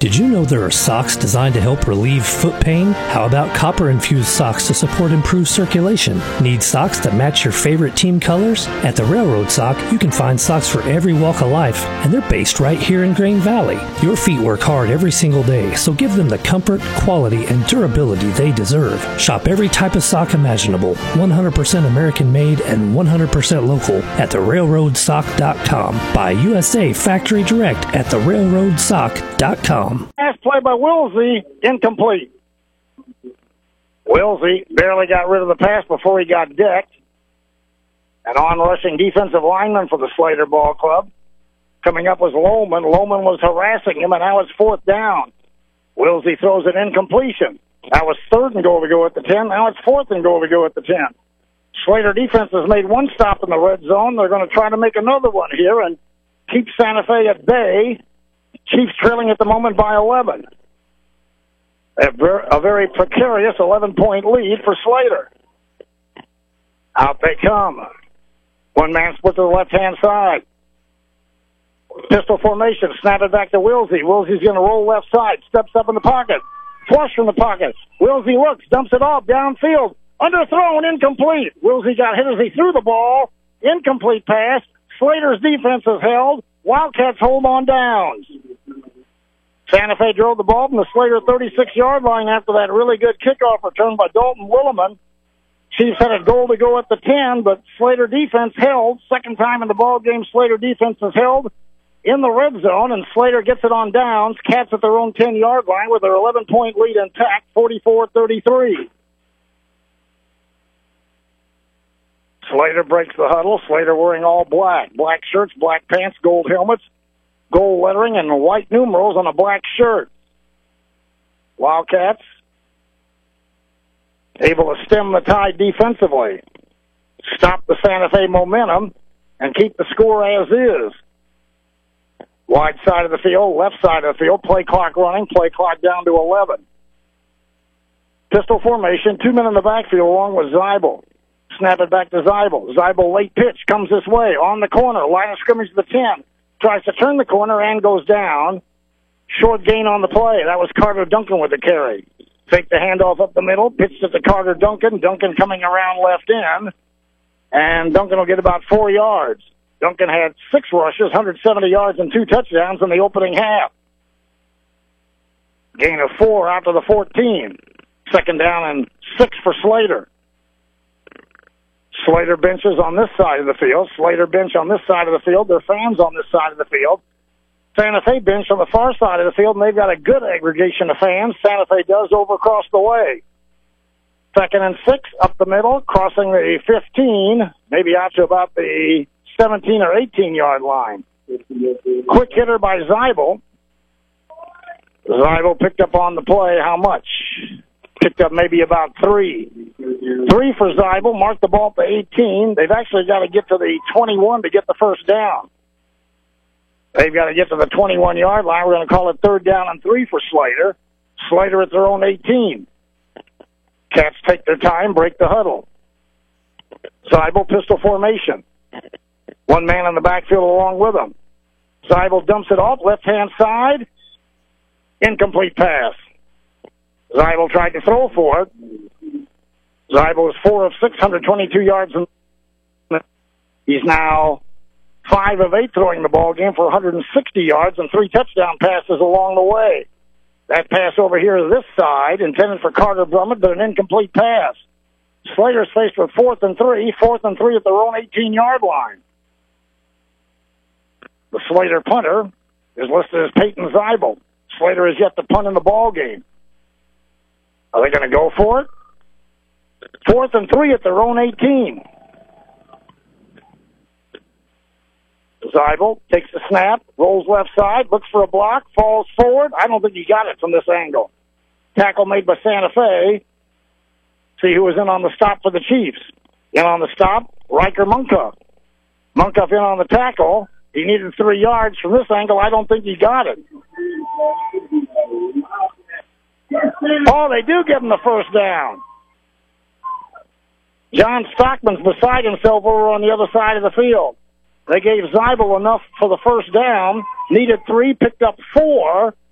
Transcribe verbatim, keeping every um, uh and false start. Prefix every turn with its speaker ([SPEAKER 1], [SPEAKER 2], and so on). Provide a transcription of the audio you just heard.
[SPEAKER 1] Did you know there are socks designed to help relieve foot pain? How about copper-infused socks to support improved circulation? Need socks that match your favorite team colors? At the Railroad Sock, you can find socks for every walk of life, and they're based right here in Grain Valley. Your feet work hard every single day, so give them the comfort, quality, and durability they deserve. Shop every type of sock imaginable, one hundred percent American-made and one hundred percent local at the railroad sock dot com. Buy U S A Factory Direct at the railroad sock dot com.
[SPEAKER 2] Pass play by Wilsey, incomplete. Wilsey barely got rid of the pass before he got decked. An on-rushing defensive lineman for the Slater Ball Club. Coming up was Lohman. Lohman was harassing him, and now it's fourth down. Wilsey throws an incompletion. That was third and goal to go at the ten. Now it's fourth and goal to go at the ten. Slater defense has made one stop in the red zone. They're going to try to make another one here and keep Santa Fe at bay. Chiefs trailing at the moment by eleven. A, ver- a very precarious eleven-point lead for Slater. Out they come. One man split to the left-hand side. Pistol formation. Snap it back to Wilsey. Wilsey's going to roll left side. Steps up in the pocket. Flush from the pocket. Wilsey looks. Dumps it off. Downfield. Underthrown. Incomplete. Wilsey got hit as he threw the ball. Incomplete pass. Slater's defense is held. Wildcats hold on downs. Santa Fe drove the ball from the Slater thirty-six-yard line after that really good kickoff return by Dalton Williman. Chiefs had a goal to go at the ten, but Slater defense held. Second time in the ball game, Slater defense is held in the red zone, and Slater gets it on downs. Cats at their own ten-yard line with their eleven-point lead intact, forty-four thirty-three. Slater breaks the huddle. Slater wearing all black. Black shirts, black pants, gold helmets, gold lettering, and white numerals on a black shirt. Wildcats able to stem the tide defensively, stop the Santa Fe momentum, and keep the score as is. Wide side of the field, left side of the field, play clock running, play clock down to eleven. Pistol formation, two men in the backfield along with Zeibel. Snap it back to Zeibel. Zeibel late pitch comes this way on the corner. Line of scrimmage to the ten. Tries to turn the corner and goes down. Short gain on the play. That was Carter Duncan with the carry. Fake the handoff up the middle. Pitched it to Carter Duncan. Duncan coming around left in. And Duncan will get about four yards. Duncan had six rushes, one hundred seventy yards and two touchdowns in the opening half. Gain of four out to the fourteen. Second down and six for Slater. Slater benches on this side of the field. Slater bench on this side of the field. Their fans on this side of the field. Santa Fe bench on the far side of the field, and they've got a good aggregation of fans. Santa Fe does over across the way. Second and six, up the middle, crossing the fifteen, maybe out to about the seventeen or eighteen-yard line. Quick hitter by Zeibel. Zeibel picked up on the play how much? Picked up maybe about three. Three for Zeibel, marked the ball to eighteen. They've actually got to get to the twenty-one to get the first down. They've got to get to the twenty-one-yard line. We're going to call it third down and three for Slater. Slater at their own eighteen. Cats take their time, break the huddle. Zeibel pistol formation. One man in the backfield along with him. Zeibel dumps it off, left-hand side. Incomplete pass. Zeibel tried to throw for it. Zeibel is four of six, one hundred twenty-two yards. He's now five of eight throwing the ball game for one hundred sixty yards and three touchdown passes along the way. That pass over here is this side, intended for Carter Drummond, but an incomplete pass. Slater's faced with fourth and three, fourth and three at their own eighteen-yard line. The Slater punter is listed as Peyton Zeibel. Slater is yet to punt in the ball game. Are they going to go for it? Fourth and three at their own eighteen. Zeibel takes the snap, rolls left side, looks for a block, falls forward. I don't think he got it from this angle. Tackle made by Santa Fe. See who was in on the stop for the Chiefs. In on the stop, Riker Muncuff. Muncuff in on the tackle. He needed three yards from this angle. I don't think he got it. Oh, they do give him the first down. John Stockman's beside himself over on the other side of the field. They gave Zeibel enough for the first down, needed three, picked up four,